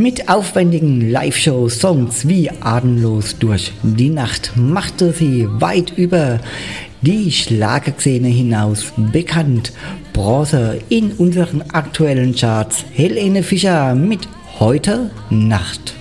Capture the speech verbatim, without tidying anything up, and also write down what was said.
Mit aufwendigen Live-Show-Songs wie Atemlos durch die Nacht machte sie weit über die Schlagerszene hinaus bekannt. Bronze in unseren aktuellen Charts Helene Fischer mit Heute Nacht.